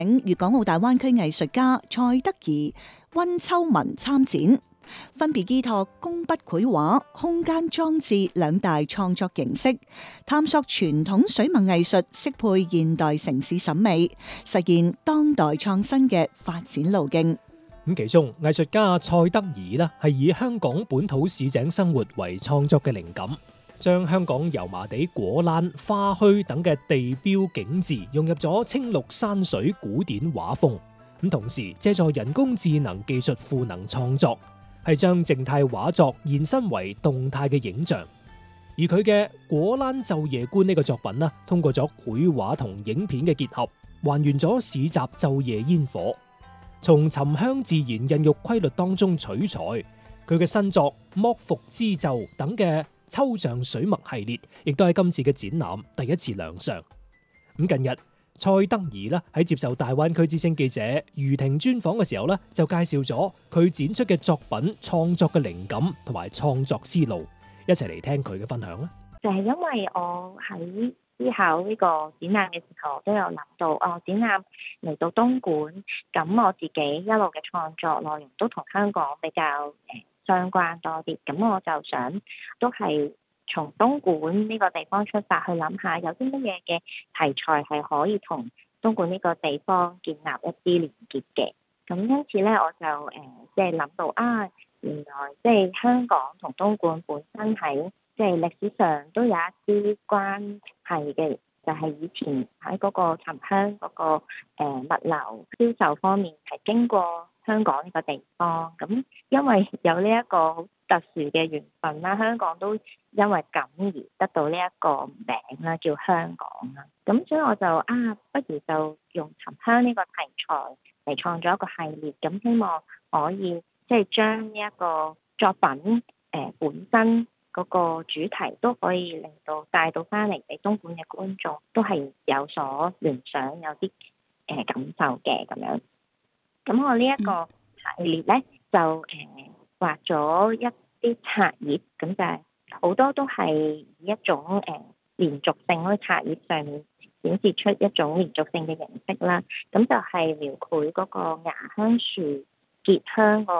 粵港澳大灣區藝術家蔡德宜、溫秋文參展，分別依託工筆繪畫、空間裝置兩大創作形式，探索傳統水墨藝術適配現代城市審美，實現當代創新嘅發展路徑。 咁其中藝術家蔡德宜呢係以香港本土市井生活為創作嘅靈感，將香港油麻地果欄、花墟等嘅地標景緻融入咗青綠山水古典畫風，咁同時借助人工智能技術賦能創作，係將靜態畫作延伸為動態嘅影像。而佢嘅果欄晝夜觀呢個作品呢，通過咗繪畫同影片嘅結合，還原咗市集晝夜煙火，從沉香自然孕育規律當中取材。佢嘅新作《剝服之奏》等嘅抽象水墨系列，亦都喺今次嘅展覽第一次亮相。咁近日蔡德宜呢喺接受大灣區之聲記者余婷專訪嘅時候呢，就介紹咗佢展出嘅作品創作嘅靈感同埋創作思路，一齊嚟聽佢嘅分享啦。 就係因為我喺思考呢個展覽嘅時候，我都有諗到展覽嚟到東莞，咁我自己一路嘅創作內容都同香港比較相關多啲，咁我就想都係從東莞呢個地方出發去諗下，有啲乜嘢嘅題材係可以同東莞呢個地方建立一啲連結嘅。咁因此咧，我就即係諗到原來即係香港同東莞本身喺即係歷史上都有一啲關係嘅，就係以前喺嗰個沉香嗰個物流銷售方面係經過香港呢個地方，咁因為有呢一個好特殊嘅緣分啦，香港都因為咁而得到呢一個名啦，叫香港啦。咁所以我就不如就用沉香呢個題材嚟創作一個系列，咁希望可以即係將呢一個作品本身嗰個主題都可以令到帶到翻嚟俾東莞嘅觀眾，都係有所聯想，有啲感受嘅咁樣。咁我呢一個系列咧就畫咗一啲冊頁，咁就係好多都係以一種連續性喺冊頁上面顯示出一種連續性嘅形式啦。咁就係描繪嗰個牙香樹結香個